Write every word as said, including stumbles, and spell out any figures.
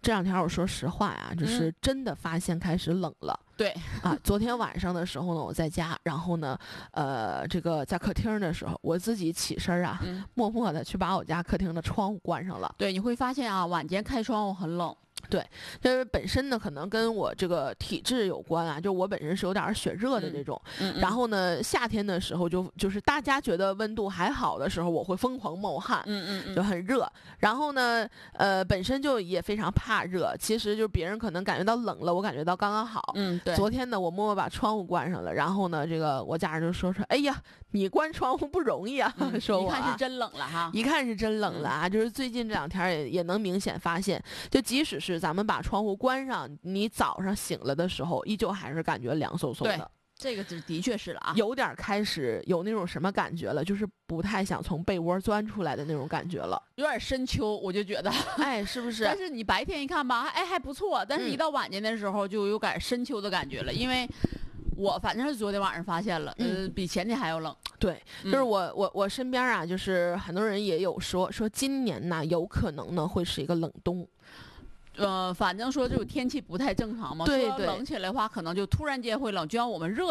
这两天我说实话呀，就是真的发现开始冷了。 对啊，昨天晚上的时候呢，我在家，然后呢，呃，这个在客厅的时候，我自己起身啊， 嗯、 默默的去把我家客厅的窗户关上了。 对，你会发现啊，晚间开窗户很冷。 对，就是本身呢，可能跟我这个体质有关啊，就我本身是有点血热的这种。 嗯嗯、 然后呢，夏天的时候就就是大家觉得温度还好的时候，我会疯狂冒汗， 嗯嗯嗯， 就很热。然后呢，呃，本身就也非常怕热，其实就别人可能感觉到冷了，我感觉到刚刚好。 嗯，对。 昨天呢，我默默把窗户关上了，然后呢，这个我家人就说说，哎呀，你关窗户不容易啊， 嗯、 说我、 啊、一看是真冷了哈， 一看是真冷了啊，嗯、就是最近这两天也也能明显发现，就即使是咱们把窗户关上，你早上醒了的时候，依旧还是感觉凉飕飕的。 对，这个是的确是了啊， 有点开始有那种什么感觉了，就是不太想从被窝钻出来的那种感觉了， 有点深秋，我就觉得， 哎，是不是？ 但是你白天一看吧，哎还不错，但是一到晚间的时候就有点深秋的感觉了，嗯、因为我反正是昨天晚上发现了，嗯、呃，比前天还要冷。 对，就是我、嗯、我我身边啊，就是很多人也有说说今年呢，有可能呢会是一个冷冬。 呃，反正说这种天气不太正常嘛， 对对， 说冷起来的话，可能就突然间会冷，就像我们热。